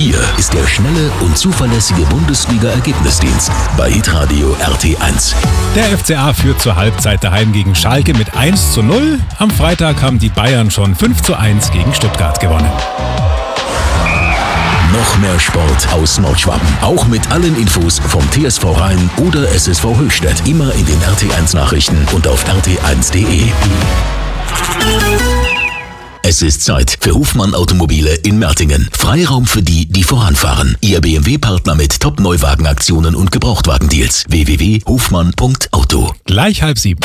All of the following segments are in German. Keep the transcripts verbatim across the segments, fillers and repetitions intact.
Hier ist der schnelle und zuverlässige Bundesliga-Ergebnisdienst bei Hitradio R T eins. Der F C A führt zur Halbzeit daheim gegen Schalke mit eins zu null. Am Freitag haben die Bayern schon fünf zu eins gegen Stuttgart gewonnen. Noch mehr Sport aus Nordschwaben. Auch mit allen Infos vom T S V Rhein oder S S V Höchstädt. Immer in den R T eins Nachrichten und auf r t eins punkt d e. Es ist Zeit für Hofmann Automobile in Mertingen. Freiraum für die, die voranfahren. Ihr B M W-Partner mit Top-Neuwagenaktionen und Gebrauchtwagendeals. w w w punkt hofmann punkt auto. Gleich halb sieben.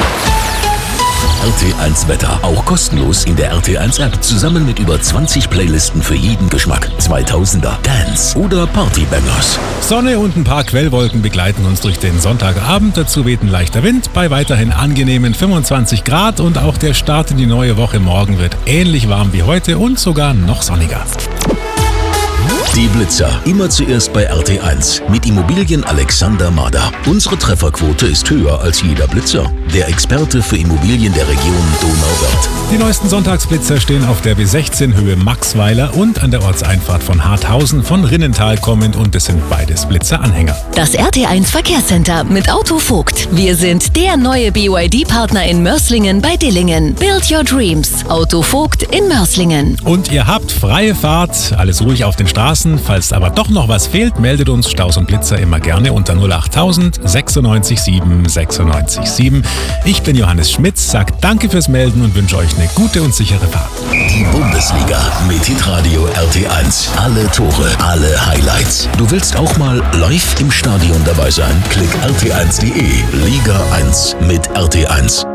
R T eins Wetter. Auch kostenlos in der R T eins App. Zusammen mit über zwanzig Playlisten für jeden Geschmack. zweitausender, Dance oder Partybangers. Sonne und ein paar Quellwolken begleiten uns durch den Sonntagabend. Dazu weht ein leichter Wind bei weiterhin angenehmen fünfundzwanzig Grad. Und auch der Start in die neue Woche morgen wird ähnlich warm wie heute und sogar noch sonniger. Die Blitzer. Immer zuerst bei R T eins. Mit Immobilien Alexander Mader. Unsere Trefferquote ist höher als jeder Blitzer. Der Experte für Immobilien der Region Donauwörth. Die neuesten Sonntagsblitzer stehen auf der B sechzehn Höhe Maxweiler und an der Ortseinfahrt von Harthausen von Rinnental kommend und es sind beides Blitzeranhänger. Das R T eins Verkehrscenter mit Auto Vogt. Wir sind der neue B Y D-Partner in Mörslingen bei Dillingen. Build your dreams. Auto Vogt in Mörslingen. Und ihr habt freie Fahrt, alles ruhig auf den Straßen. Falls aber doch noch was fehlt, meldet uns Staus und Blitzer immer gerne unter null achttausend sechsundneunzig sieben sechsundneunzig sieben. Ich bin Johannes Schmitz, sag danke fürs Melden und wünsche euch eine gute und sichere Fahrt. Die Bundesliga mit Hitradio R T eins. Alle Tore, alle Highlights. Du willst auch mal live im Stadion dabei sein? Klick r t eins punkt d e. Liga eins mit R T eins.